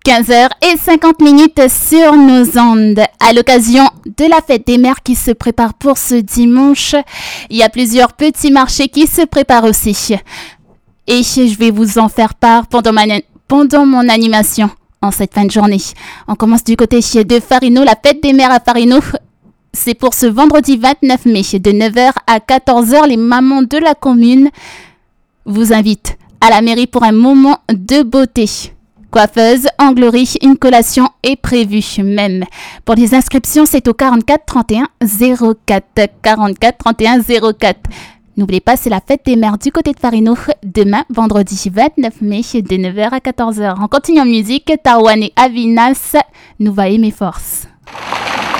15h50 sur nos ondes. À l'occasion de la fête des mères qui se prépare pour ce dimanche, il y a plusieurs petits marchés qui se préparent aussi. Et je vais vous en faire part pendant mon animation en cette fin de journée. On commence du côté de Farino, la fête des mères à Farino. C'est pour ce vendredi 29 mai, de 9h à 14h. Les mamans de la commune vous invitent à la mairie pour un moment de beauté. Coiffeuse, anglerie, une collation est prévue même. Pour les inscriptions, c'est au 44 31 04. 44 31 04. N'oubliez pas, c'est la fête des mères du côté de Farino, demain, vendredi 29 mai, de 9h à 14h. On continue en musique, Tarouane et Avinas, nous va aimer force.